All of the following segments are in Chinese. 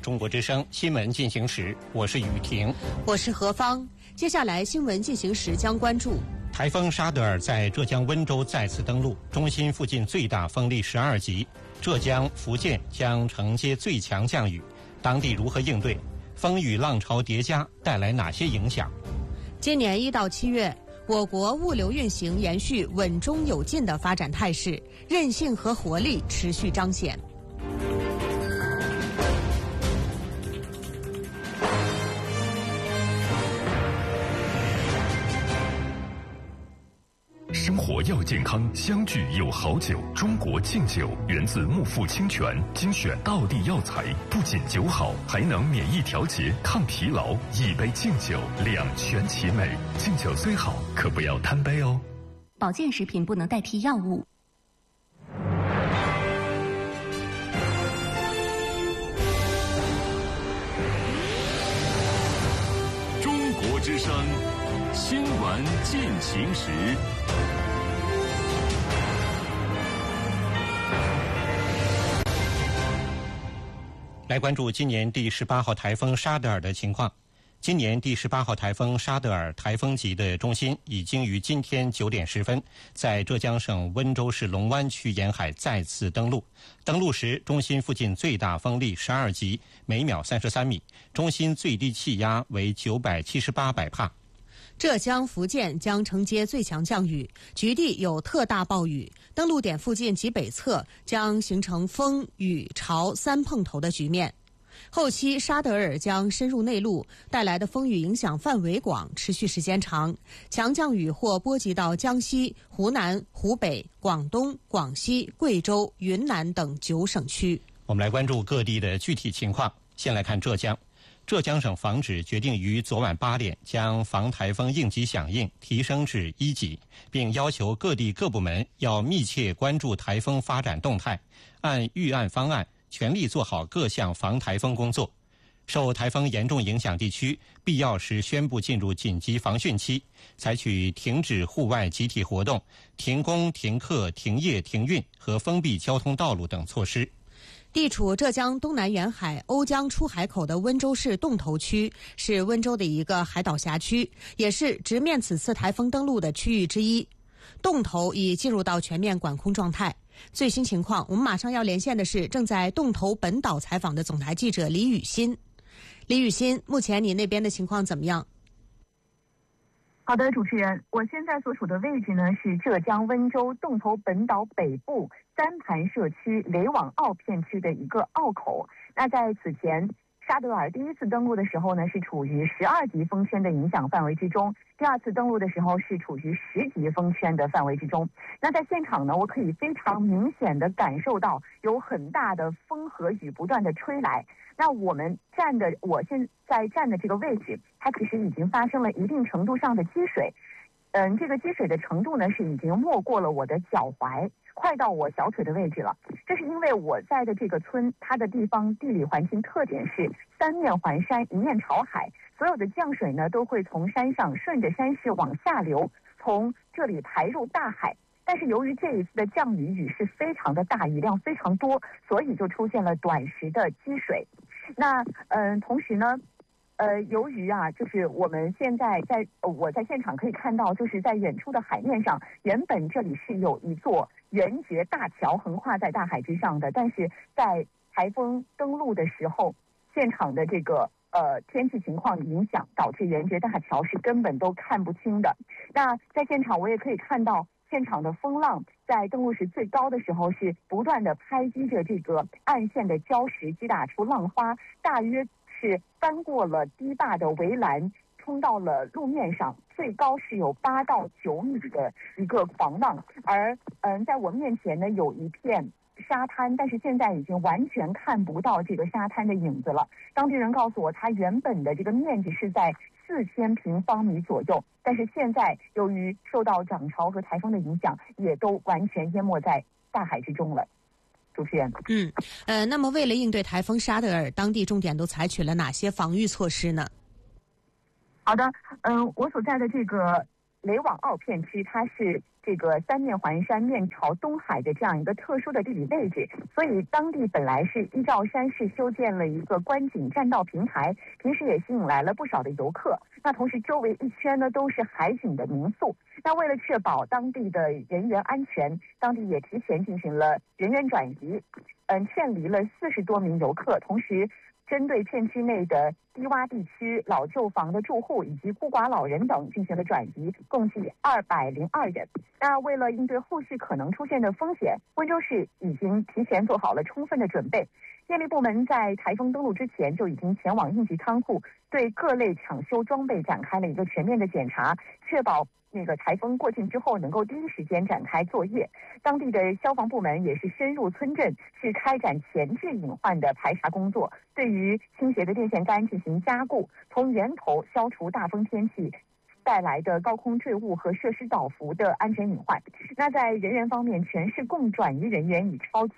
中国之声新闻进行时，我是雨婷， 我是何芳。接下来新闻进行时将关注： 台风沙德尔在浙江温州再次登陆，中心附近最大风力12级，浙江、福建将承接最强降雨，当地如何应对？风雨浪潮叠加，带来哪些影响？ 今年1到7月，我国物流运行延续稳中有进的发展态势，韧性和活力持续彰显。 生活要健康，相聚有好酒。中国敬酒源自木富清泉，精选道地药材，不仅酒好，还能免疫调节、抗疲劳。一杯敬酒，两全其美。敬酒虽好，可不要贪杯哦。 保健食品不能代替药物。 中国之声新闻进行时。 来关注今年第18号台风沙德尔的情况。今年第18号台风沙德尔台风级的中心已经于今天9点10分在浙江省温州市龙湾区沿海再次登陆。登陆时，中心附近最大风力12级，每秒33米，中心最低气压为978百帕。 浙江、福建将承接最强降雨，局地有特大暴雨。登陆点附近及北侧将形成风、雨、潮三碰头的局面。后期沙德尔将深入内陆，带来的风雨影响范围广，持续时间长。强降雨或波及到江西、湖南、湖北、广东、广西、贵州、云南等9省区。 我们来关注各地的具体情况。先来看浙江。浙江省防指决定于昨晚8点将防台风应急响应提升至1级，并要求各地各部门要密切关注台风发展动态，按预案方案全力做好各项防台风工作。受台风严重影响地区，必要时宣布进入紧急防汛期，采取停止户外集体活动、停工、停课、停业、停运和封闭交通道路等措施。 地处浙江东南沿海瓯江出海口的温州市洞头区，是温州的一个海岛辖区，也是直面此次台风登陆的区域之一。洞头已进入到全面管控状态。最新情况，我们马上要连线的是正在洞头本岛采访的总台记者李雨欣。李雨欣，目前你那边的情况怎么样？ 好的，主持人，我现在所处的位置呢是浙江温州洞头本岛北部三盘社区雷网坳片区的一个坳口。那在此前，沙德尔第一次登陆的时候呢是处于12级风圈的影响范围之中，第二次登陆的时候是处于10级风圈的范围之中。那在现场呢，我可以非常明显的感受到有很大的风和雨不断的吹来。那我现在站的这个位置，它其实已经发生了一定程度上的积水。这个积水的程度呢是已经没过了我的脚踝，快到我小腿的位置了。这是因为我在的这个村，它的地方地理环境特点是三面环山，一面朝海，所有的降水呢都会从山上顺着山势往下流，从这里排入大海。但是由于这一次的降雨是非常的大，雨量非常多，所以就出现了短时的积水。那同时呢，由于就是我们现在我在现场可以看到，就是在远处的海面上，原本这里是有一座圆觉大桥横跨在大海之上的，但是在台风登陆的时候，现场的这个天气情况影响，导致圆觉大桥是根本都看不清的。那在现场我也可以看到，现场的风浪在登陆时最高的时候是不断的拍击着这个岸线的礁石，击打出浪花，大约是翻过了堤坝的围栏，冲到了路面上，最高是有8到9米的一个狂浪。而在我面前呢有一片沙滩，但是现在已经完全看不到这个沙滩的影子了。当地人告诉我，它原本的这个面积是在4000平方米左右，但是现在由于受到涨潮和台风的影响，也都完全淹没在大海之中了。主持人， 那么为了应对台风沙德尔，当地重点都采取了哪些防御措施呢？ 好的，我所在的这个雷网坳片区，它是这个三面环山、面朝东海的这样一个特殊的地理位置，所以当地本来是依照山势修建了一个观景栈道平台，平时也吸引来了不少的游客。那同时周围一圈呢都是海景的民宿。那为了确保当地的人员安全，当地也提前进行了人员转移，劝离了40多名游客，同时针对片区内的低洼地区、老旧房的住户以及孤寡老人等进行了转移，共计202人。那为了应对后续可能出现的风险，温州市已经提前做好了充分的准备。电力部门在台风登陆之前就已经前往应急仓库，对各类抢修装备展开了一个全面的检查，确保台风过境之后能够第一时间展开作业。当地的消防部门也是深入村镇，去开展前置隐患的排查工作，对于倾斜的电线杆进行加固，从源头消除大风天气带来的高空坠物和设施倒伏的安全隐患。那在人员方面，全市共转移人员已超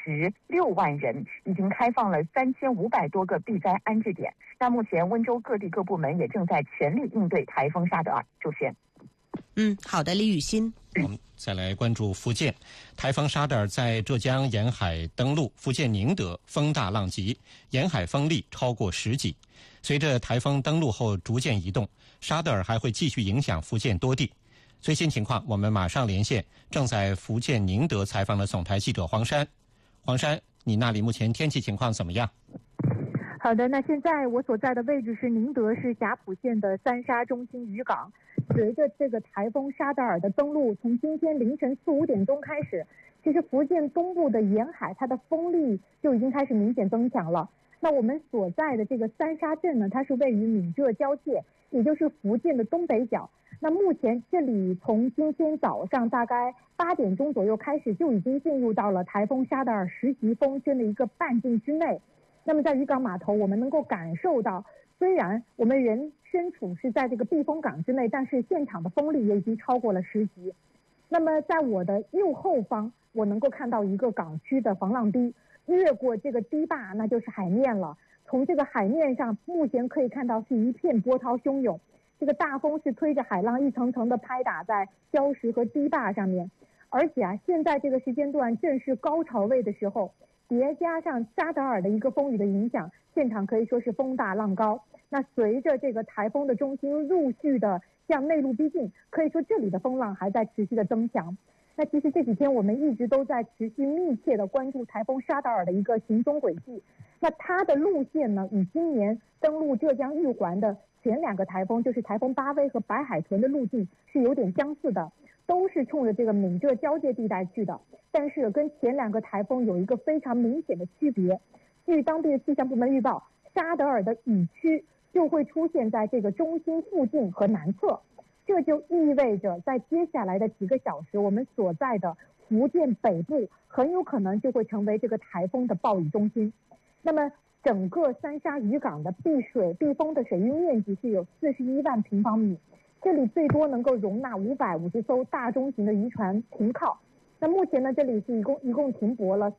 96万人，已经开放了3500多个避灾安置点。那目前温州各地各部门也正在全力应对台风沙德尔。主持人。 好的，李雨欣。 我们再来关注福建，台风沙德尔在浙江沿海登陆，福建宁德风大浪急，沿海风力超过10级。随着台风登陆后逐渐移动，沙德尔还会继续影响福建多地。最新情况，我们马上连线正在福建宁德采访的总台记者黄山。黄山，你那里目前天气情况怎么样？ 好的，那现在我所在的位置是宁德市霞浦县的三沙中心渔港。随着这个台风沙德尔的登陆，从今天凌晨4、5点钟开始，其实福建东部的沿海它的风力就已经开始明显增强了。那我们所在的这个三沙镇呢，它是位于闽浙交界，也就是福建的东北角。那目前这里从今天早上大概8点钟左右开始，就已经进入到了台风沙德尔10级风圈的一个半径之内。那么在渔港码头，我们能够感受到，虽然我们人身处是在这个避风港之内，但是现场的风力也已经超过了10级。那么在我的右后方，我能够看到一个港区的防浪堤，越过这个堤坝，那就是海面了。从这个海面上，目前可以看到是一片波涛汹涌，这个大风是推着海浪一层层的拍打在礁石和堤坝上面。而且现在这个时间段正是高潮位的时候，叠加上沙德尔的一个风雨的影响，现场可以说是风大浪高。那随着这个台风的中心陆续的向内陆逼近，可以说这里的风浪还在持续的增强。那其实这几天我们一直都在持续密切的关注台风沙德尔的一个行踪轨迹。那它的路线呢，与今年登陆浙江玉环的前2个台风，就是台风巴威和白海豚的路径是有点相似的，都是冲着这个闽浙交界地带去的。但是跟前2个台风有一个非常明显的区别，据当地的气象部门预报，沙德尔的雨区就会出现在这个中心附近和南侧，这就意味着在接下来的几个小时，我们所在的福建北部很有可能就会成为这个台风的暴雨中心。那么整个三沙渔港的避风的水域面积是有41万平方米，这里最多能够容纳550艘大中型的渔船停靠。那目前呢，这里是一共停泊了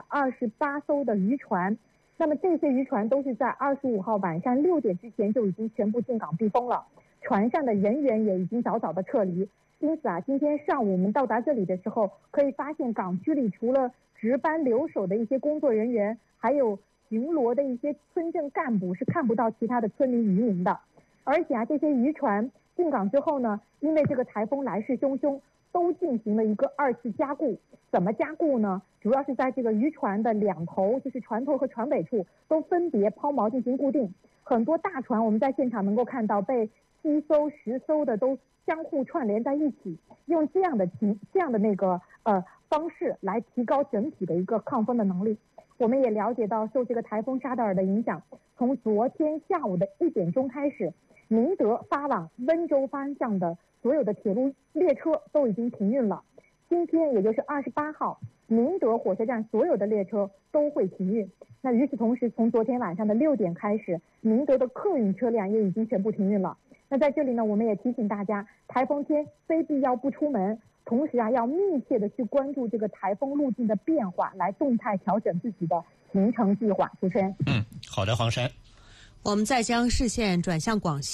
328艘的渔船。那么这些渔船都是在25号晚上6点之前就已经全部进港避风了，船上的人员也已经早早的撤离。因此今天上午我们到达这里的时候，可以发现港区里除了值班留守的一些工作人员，还有巡逻的一些村镇干部，是看不到其他的村民渔民的。而且这些渔船进港之后呢，因为这个台风来势汹汹，都进行了一个2次加固。怎么加固呢？主要是在这个渔船的2头，就是船头和船尾处，都分别抛锚进行固定。很多大船我们在现场能够看到被7艘、10艘的都相互串联在一起，用这样的方式来提高整体的一个抗风的能力。我们也了解到，受这个台风沙德尔的影响，从昨天下午的1点钟开始，宁德发往温州方向的所有的铁路列车都已经停运了。今天也就是28号，宁德火车站所有的列车都会停运。那与此同时，从昨天晚上的6点开始，宁德的客运车辆也已经全部停运了。那在这里呢，我们也提醒大家，台风天非必要不出门，同时要密切的去关注这个台风路径的变化，来动态调整自己的行程计划。主持人。 好的，黄山。 我们再将视线转向广西。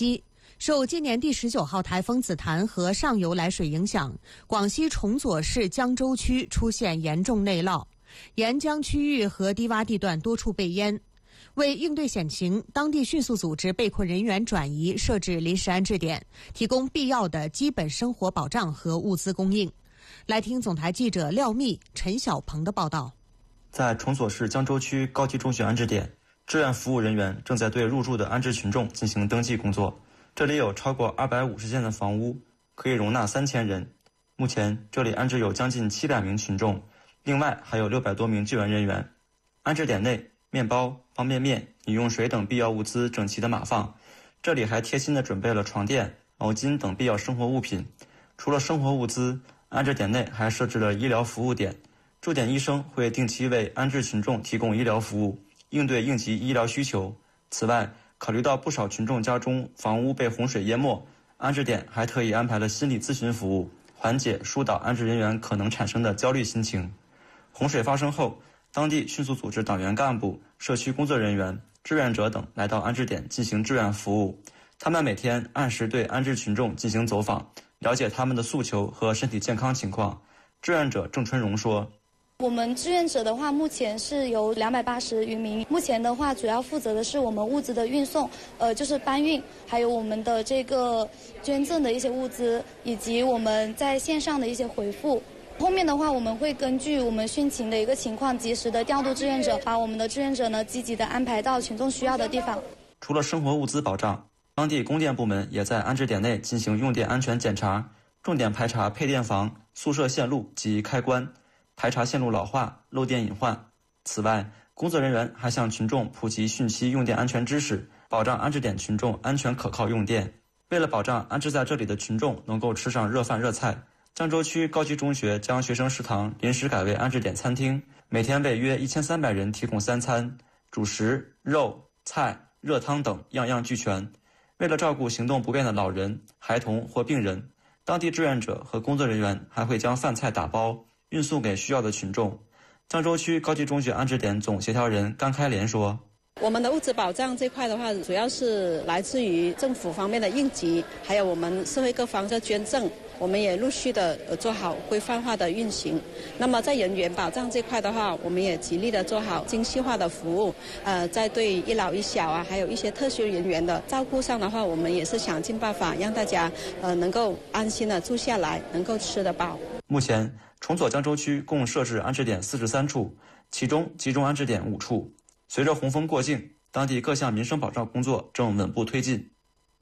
受今年第19号台风紫檀和上游来水影响，广西崇左市江州区出现严重内涝，沿江区域和低洼地段多处被淹。为应对险情，当地迅速组织被困人员转移，设置临时安置点，提供必要的基本生活保障和物资供应。来听总台记者廖密、陈小鹏的报道。 在崇左市江州区高级中学安置点，志愿服务人员正在对入住的安置群众进行登记工作。这里有超过250间的房屋，可以容纳3000人。目前这里安置有将近700名群众，另外还有600多名救援人员。安置点内，面包、方便面、饮用水等必要物资整齐的码放。这里还贴心地准备了床垫、毛巾等必要生活物品。除了生活物资，安置点内还设置了医疗服务点，驻点医生会定期为安置群众提供医疗服务，应对应急医疗需求。此外，考虑到不少群众家中房屋被洪水淹没，安置点还特意安排了心理咨询服务，缓解疏导安置人员可能产生的焦虑心情。洪水发生后，当地迅速组织党员干部、社区工作人员、志愿者等来到安置点进行志愿服务。他们每天按时对安置群众进行走访，了解他们的诉求和身体健康情况。志愿者郑春荣说， 我们志愿者的话，目前是有280余名。目前的话，主要负责的是我们物资的运送，就是搬运，还有我们的这个捐赠的一些物资，以及我们在线上的一些回复。后面的话，我们会根据我们汛情的一个情况，及时的调度志愿者，把我们的志愿者呢积极的安排到群众需要的地方。 除了生活物资保障，当地供电部门也在安置点内进行用电安全检查，重点排查配电房、宿舍线路及开关，排查线路老化、漏电隐患。此外，工作人员还向群众普及汛期用电安全知识，保障安置点群众安全可靠用电。为了保障安置在这里的群众能够吃上热饭热菜，江州区高级中学将学生食堂临时改为安置点餐厅，每天为约1300人提供3餐，主食、肉、菜、热汤等样样俱全。为了照顾行动不便的老人、孩童或病人，当地志愿者和工作人员还会将饭菜打包运送给需要的群众。江州区高级中学安置点总协调人甘开莲说， 我们的物资保障这块的话，主要是来自于政府方面的应急，还有我们社会各方的捐赠，我们也陆续的做好规范化的运行。那么在人员保障这块的话，我们也极力的做好精细化的服务。在对一老一小啊，还有一些特殊人员的照顾上的话，我们也是想尽办法让大家能够安心的住下来，能够吃得饱。 目前，崇左江州区共设置安置点43处，其中集中安置点5处。随着洪峰过境，当地各项民生保障工作正稳步推进。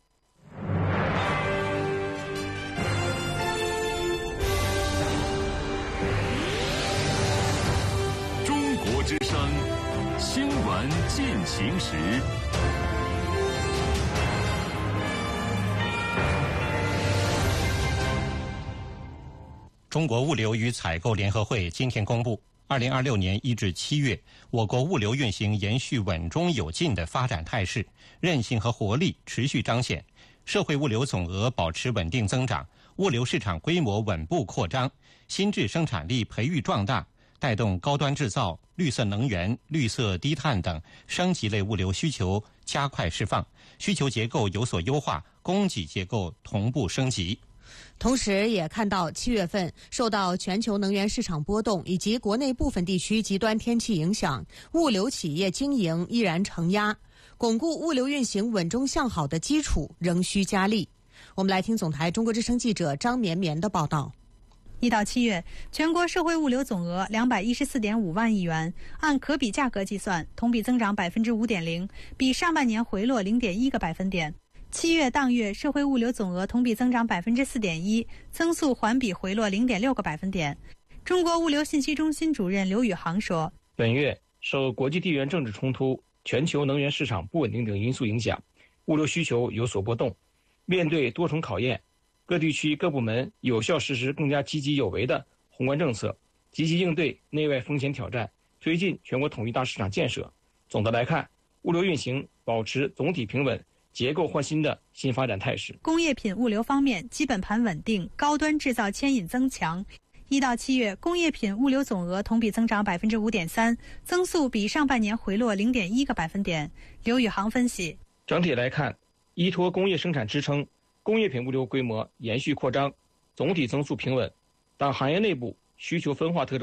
中国之声新闻进行时。 中国物流与采购联合会今天公布，2026年1至7月，我国物流运行延续稳中有进的发展态势，韧性和活力持续彰显，社会物流总额保持稳定增长，物流市场规模稳步扩张，新质生产力培育壮大，带动高端制造、绿色能源、绿色低碳等升级类物流需求加快释放，需求结构有所优化，供给结构同步升级。 同时也看到7月份受到全球能源市场波动以及国内部分地区极端天气影响，物流企业经营依然承压，巩固物流运行稳中向好的基础仍需加力。我们来听总台中国之声记者张绵绵的报道。 1到7月，全国社会物流总额214.5万亿元，按可比价格计算，同比增长5.0%，比上半年回落0.1个百分点。7月当月社会物流总额同比增长4.1%，增速环比回落0.6个百分点。中国物流信息中心主任刘宇航说， 本月受国际地缘政治冲突、全球能源市场不稳定等因素影响，物流需求有所波动。面对多重考验，各地区各部门有效实施更加积极有为的宏观政策，积极应对内外风险挑战，推进全国统一大市场建设。总的来看，物流运行保持总体平稳、结构换新的新发展态势。 工业品物流方面，基本盘稳定，高端制造牵引增强。1到7月，工业品物流总额同比增长5.3%，增速比上半年回落0.1个百分点。刘宇航分析， 整体来看依托工业生产支撑，工业品物流规模延续扩张，总体增速平稳，但行业内部需求分化特征